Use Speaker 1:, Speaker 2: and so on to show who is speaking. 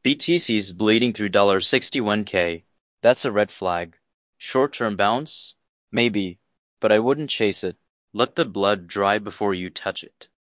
Speaker 1: BTC's bleeding through $61K. That's a red flag. Short-term bounce? Maybe, but I wouldn't chase it. Let the blood dry before you touch it.